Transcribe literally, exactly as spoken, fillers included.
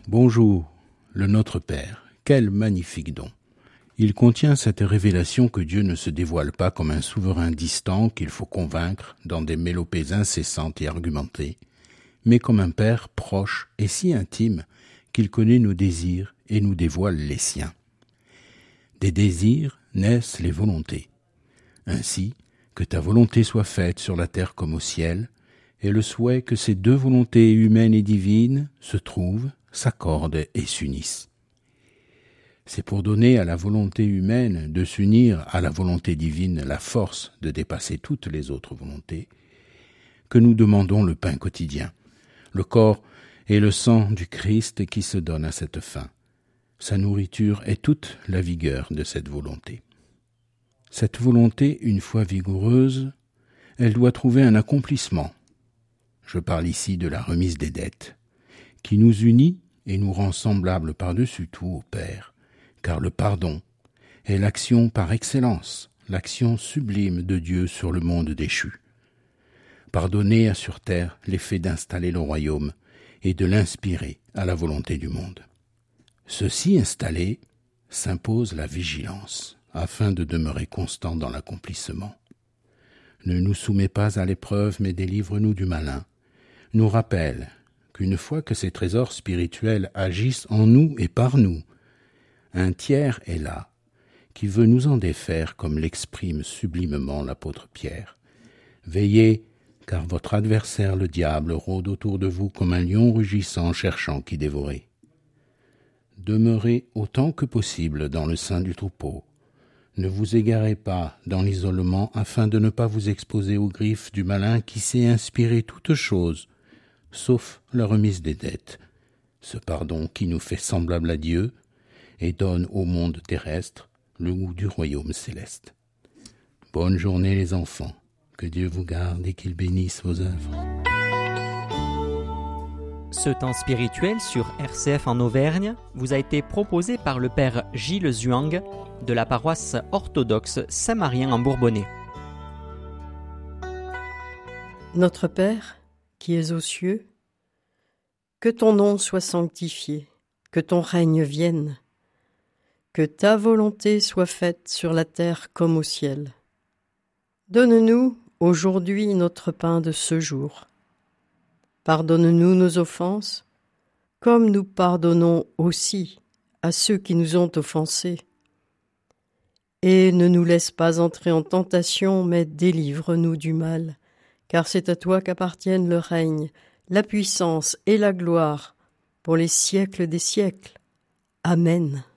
Bonjour, le Notre Père, quel magnifique don. Il contient cette révélation que Dieu ne se dévoile pas comme un souverain distant qu'il faut convaincre dans des mélopées incessantes et argumentées, mais comme un Père proche et si intime qu'il connaît nos désirs et nous dévoile les siens. Des désirs naissent les volontés. Ainsi, que ta volonté soit faite sur la terre comme au ciel, et le souhait que ces deux volontés humaines et divines se trouvent, s'accordent et s'unissent. C'est pour donner à la volonté humaine de s'unir à la volonté divine la force de dépasser toutes les autres volontés que nous demandons le pain quotidien, le corps et le sang du Christ qui se donne à cette fin. Sa nourriture est toute la vigueur de cette volonté. Cette volonté, une fois vigoureuse, elle doit trouver un accomplissement. Je parle ici de la remise des dettes, qui nous unit et nous rend semblables par-dessus tout au Père, car le pardon est l'action par excellence, l'action sublime de Dieu sur le monde déchu. Pardonner a sur terre l'effet d'installer le royaume et de l'inspirer à la volonté du monde. Ceci installé, s'impose la vigilance, afin de demeurer constant dans l'accomplissement. Ne nous soumets pas à l'épreuve, mais délivre-nous du malin. Nous rappelle qu'une fois que ces trésors spirituels agissent en nous et par nous, un tiers est là, qui veut nous en défaire comme l'exprime sublimement l'apôtre Pierre. Veillez, car votre adversaire le diable rôde autour de vous comme un lion rugissant cherchant qui dévorer. Demeurez autant que possible dans le sein du troupeau. Ne vous égarez pas dans l'isolement afin de ne pas vous exposer aux griffes du malin qui sait inspirer toutes choses, sauf la remise des dettes, ce pardon qui nous fait semblables à Dieu et donne au monde terrestre le goût du royaume céleste. Bonne journée les enfants, que Dieu vous garde et qu'il bénisse vos œuvres. Ce temps spirituel sur R C F en Auvergne vous a été proposé par le Père Gilles Zuang de la paroisse orthodoxe Saint-Marien en Bourbonnais. Notre Père, qui es aux cieux, que ton nom soit sanctifié, que ton règne vienne, que ta volonté soit faite sur la terre comme au ciel. Donne-nous aujourd'hui notre pain de ce jour. Pardonne-nous nos offenses, comme nous pardonnons aussi à ceux qui nous ont offensés. Et ne nous laisse pas entrer en tentation, mais délivre-nous du mal, car c'est à toi qu'appartiennent le règne, la puissance et la gloire, pour les siècles des siècles. Amen.